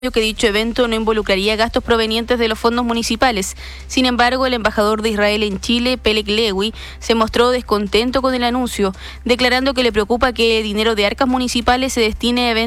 que dicho evento no involucraría gastos provenientes de los fondos municipales. Sin embargo, el embajador de Israel en Chile, Pelek Lewy, se mostró descontento con el anuncio, declarando que le preocupa que dinero de arcas municipales se destine a eventos